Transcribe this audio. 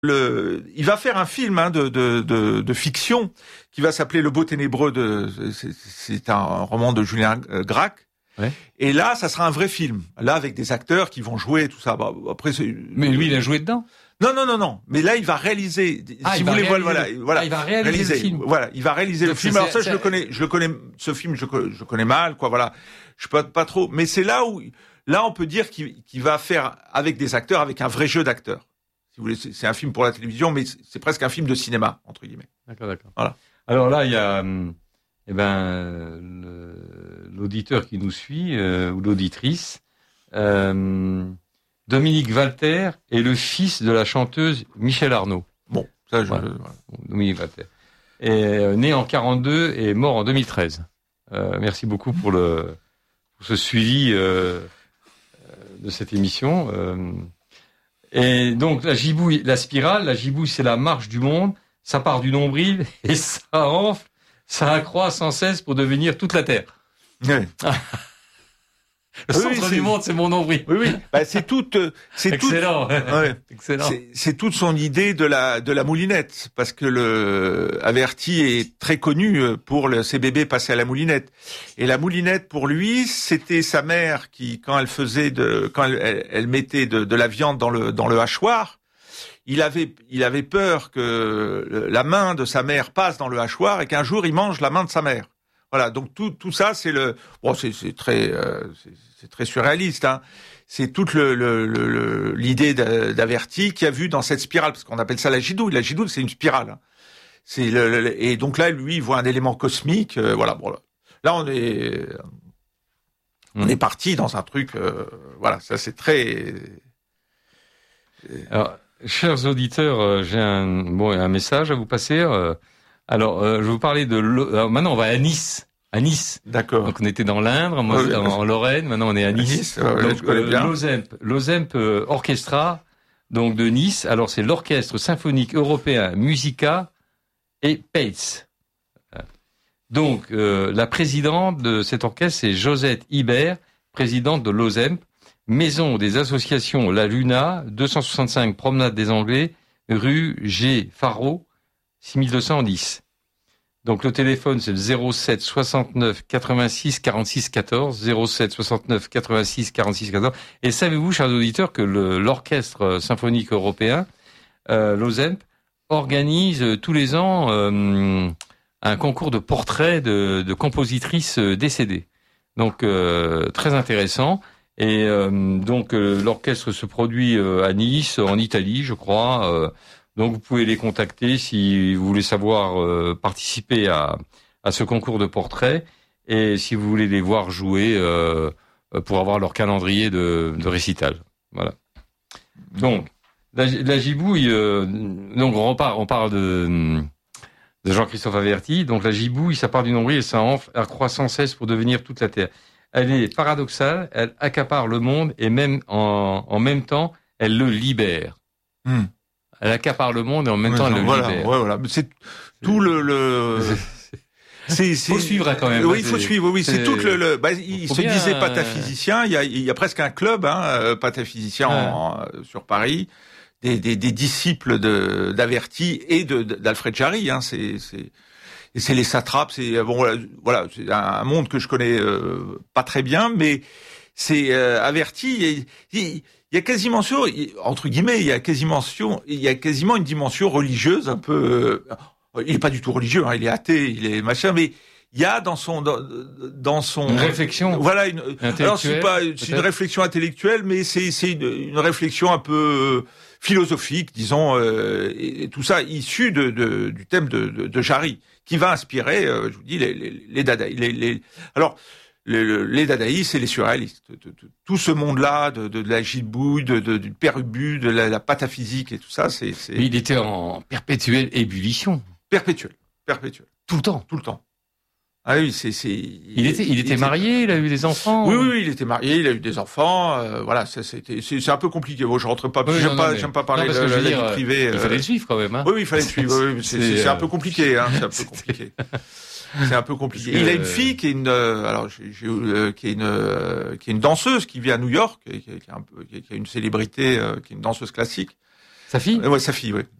Il va faire un film de fiction qui va s'appeler Le Beau Ténébreux. C'est un roman de Julien Gracq. Ouais. Et là, ça sera un vrai film. Là, avec des acteurs qui vont jouer tout ça. Bah, après, mais lui, il a joué dedans. Non. Mais là, il va réaliser. Il va réaliser le film. Voilà, il va réaliser le film. Alors ça, je le connais. Ce film, je connais mal, quoi. Voilà, je peux pas trop. Mais c'est là où, on peut dire qu'il va faire avec des acteurs, avec un vrai jeu d'acteurs. Si vous voulez, c'est un film pour la télévision, mais c'est presque un film de cinéma, entre guillemets. D'accord. Voilà. Alors là, il y a, l'auditeur qui nous suit ou l'auditrice. Dominique Walter est le fils de la chanteuse Michel Arnaud. Bon, ça, voilà. Dominique Walter. Est né en 42 et mort en 2013. Merci beaucoup pour ce suivi de cette émission. Et donc la gibouille, la spirale, c'est la marche du monde. Ça part du nombril et ça enfle, ça accroît sans cesse pour devenir toute la Terre. Oui. Le centre du monde, c'est mon nombril. Oui. Bah, c'est excellent. Excellent. C'est toute son idée de la moulinette, parce que Averti est très connu pour ses bébés passés à la moulinette. Et la moulinette, pour lui, c'était sa mère qui, quand elle mettait de la viande dans le hachoir, il avait peur que la main de sa mère passe dans le hachoir et qu'un jour il mange la main de sa mère. Voilà, donc tout ça, c'est c'est très surréaliste, hein. C'est toute l'idée d'Averti qui a vu dans cette spirale, parce qu'on appelle ça la gidouille. La gidouille, c'est une spirale, hein. Et donc là, lui, il voit un élément cosmique. Voilà, bon, là, on est parti dans un truc. Voilà, ça c'est très. Alors, chers auditeurs, j'ai un message à vous passer. Alors, je vais vous parler alors, maintenant, on va à Nice. D'accord. Donc, on était dans l'Indre, moi, en Lorraine. Maintenant, on est à Nice. Donc, je connais bien. L'Ozemp Orchestra, donc, de Nice. Alors, c'est l'Orchestre Symphonique Européen Musica et Pace. Donc, la présidente de cet orchestre, c'est Josette Ibert, présidente de l'Ozemp, maison des associations La Luna, 265 Promenade des Anglais, rue G. Faro, 6210. Donc le téléphone c'est le 07 69 86 46 14, 07 69 86 46 14. Et savez-vous, chers auditeurs, que l'Orchestre Symphonique Européen, l'Ozemp, organise tous les ans un concours de portraits de compositrices décédées. Donc très intéressant. Et donc l'orchestre se produit à Nice, en Italie, je crois. Donc vous pouvez les contacter si vous voulez savoir participer à ce concours de portraits et si vous voulez les voir jouer pour avoir leur calendrier de récital. Voilà. Donc la gibouille. Donc on parle de Jean-Christophe Averti. Donc la gibouille, ça part du nombril et ça enfle, elle croît sans cesse pour devenir toute la terre. Elle est paradoxale, elle accapare le monde et même en même temps, elle le libère. Elle accapare le monde et en même temps, elle le libère. Voilà. C'est tout faut suivre quand même. Oui, il faut suivre. Oui, c'est tout il se disait pataphysicien. Il y a presque un club, pataphysicien sur Paris, des disciples d'Averti et d'Alfred Jarry. Hein, c'est les satrapes. C'est voilà, c'est un monde que je connais pas très bien, mais c'est Averti. Il y a quasiment entre guillemets, il y a quasiment une dimension religieuse un peu. Il est pas du tout religieux, hein, il est athée, il est machin, mais il y a dans son une réflexion. Voilà, alors c'est une réflexion intellectuelle, mais c'est une réflexion un peu philosophique, disons, et tout ça issu du thème de Jarry, qui va inspirer, je vous dis, les dadaïs. Alors. Les dadaïstes et les surréalistes, tout ce monde-là de la gibouille, du père-ubu, de la pataphysique et tout ça, c'est. Mais il était en perpétuelle ébullition. Perpétuelle. Tout le temps. Ah oui, Il était marié, il a eu des enfants. Oui, il était marié, il a eu des enfants. Voilà, c'est un peu compliqué. Bon, je rentre pas. J'aime pas parler de la vie privée. Il fallait le suivre quand même. Hein. Oui, il fallait le suivre. Oui, c'est un peu compliqué. Hein, c'est un peu compliqué. C'est un peu compliqué. Il a une fille qui est une danseuse qui vit à New York, qui a une célébrité, qui est une danseuse classique. Sa fille? Ouais, sa fille, ouais.